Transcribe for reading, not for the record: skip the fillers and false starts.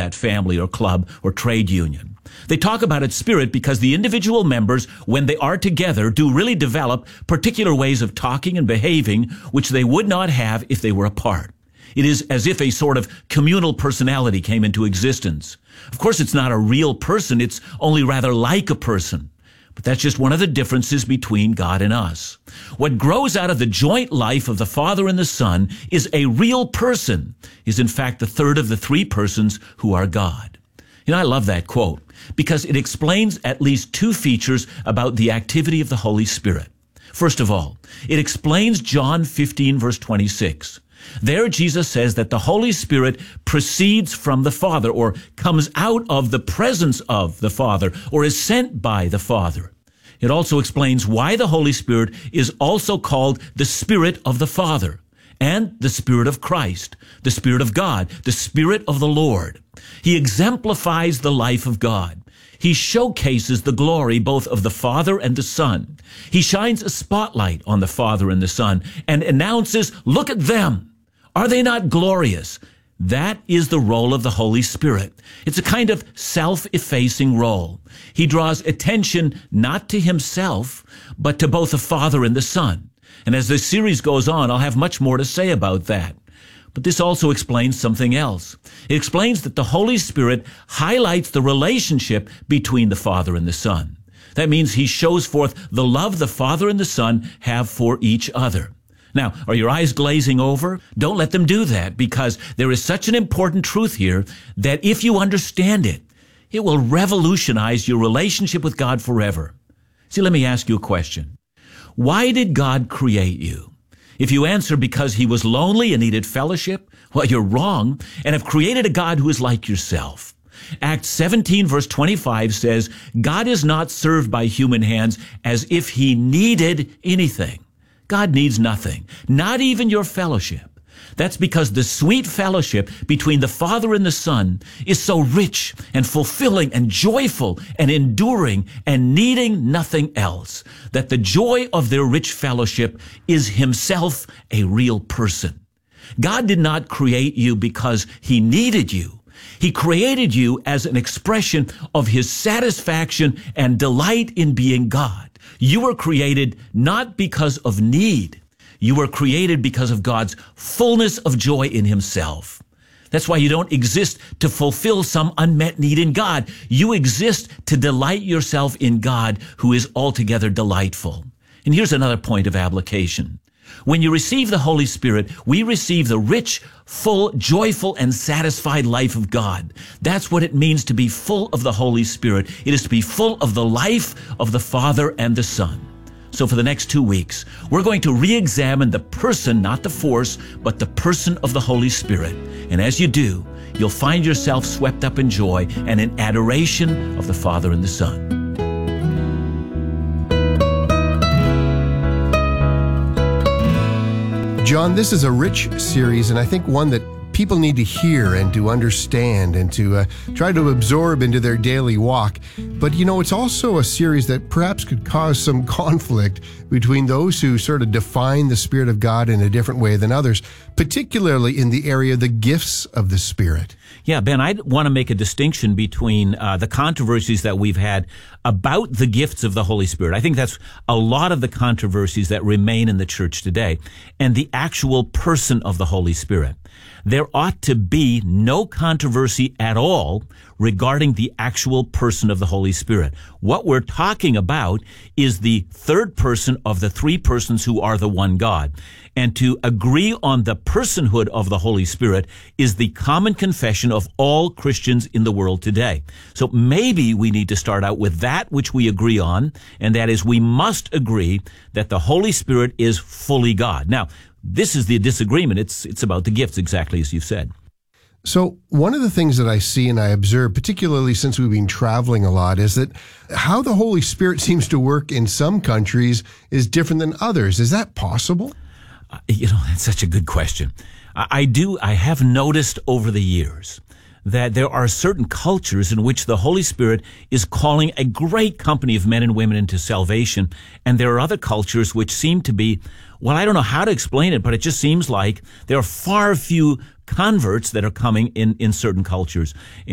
that family or club or trade union. They talk about its spirit because the individual members, when they are together, do really develop particular ways of talking and behaving which they would not have if they were apart. It is as if a sort of communal personality came into existence. Of course, it's not a real person. It's only rather like a person. But that's just one of the differences between God and us. What grows out of the joint life of the Father and the Son is a real person, is in fact the third of the three persons who are God. I love that quote because it explains at least two features about the activity of the Holy Spirit. First of all, it explains John 15, verse 26. There Jesus says that the Holy Spirit proceeds from the Father or comes out of the presence of the Father or is sent by the Father. It also explains why the Holy Spirit is also called the Spirit of the Father and the Spirit of Christ, the Spirit of God, the Spirit of the Lord. He exemplifies the life of God. He showcases the glory both of the Father and the Son. He shines a spotlight on the Father and the Son and announces, "Look at them. Are they not glorious?" That is the role of the Holy Spirit. It's a kind of self-effacing role. He draws attention not to himself, but to both the Father and the Son. And as this series goes on, I'll have much more to say about that. But this also explains something else. It explains that the Holy Spirit highlights the relationship between the Father and the Son. That means he shows forth the love the Father and the Son have for each other. Now, are your eyes glazing over? Don't let them do that because there is such an important truth here that if you understand it, it will revolutionize your relationship with God forever. See, let me ask you a question. Why did God create you? If you answer because he was lonely and needed fellowship, well, you're wrong and have created a God who is like yourself. Acts 17 verse 25 says, God is not served by human hands as if he needed anything. God needs nothing, not even your fellowship. That's because the sweet fellowship between the Father and the Son is so rich and fulfilling and joyful and enduring and needing nothing else, that the joy of their rich fellowship is himself a real person. God did not create you because he needed you. He created you as an expression of his satisfaction and delight in being God. You were created not because of need. You were created because of God's fullness of joy in himself. That's why you don't exist to fulfill some unmet need in God. You exist to delight yourself in God, who is altogether delightful. And here's another point of application. When you receive the Holy Spirit, we receive the rich, full, joyful, and satisfied life of God. That's what it means to be full of the Holy Spirit. It is to be full of the life of the Father and the Son. So for the next 2 weeks, we're going to re-examine the person, not the force, but the person of the Holy Spirit. And as you do, you'll find yourself swept up in joy and in adoration of the Father and the Son. John, this is a rich series, and I think one that people need to hear and to understand and to try to absorb into their daily walk. But, it's also a series that perhaps could cause some conflict between those who sort of define the Spirit of God in a different way than others, particularly in the area of the gifts of the Spirit. Yeah, Ben, I want to make a distinction between the controversies that we've had about the gifts of the Holy Spirit. I think that's a lot of the controversies that remain in the church today, and the actual person of the Holy Spirit. There ought to be no controversy at all regarding the actual person of the Holy Spirit. What we're talking about is the third person of the three persons who are the one God. And to agree on the personhood of the Holy Spirit is the common confession of all Christians in the world today. So maybe we need to start out with that which we agree on, and that is we must agree that the Holy Spirit is fully God. Now, this is the disagreement. It's about the gifts, exactly as you've said. So one of the things that I see and I observe, particularly since we've been traveling a lot, is that how the Holy Spirit seems to work in some countries is different than others. Is that possible? That's such a good question. I have noticed over the years that there are certain cultures in which the Holy Spirit is calling a great company of men and women into salvation, and there are other cultures which seem to be, well, I don't know how to explain it, but it just seems like there are far few converts that are coming in certain cultures.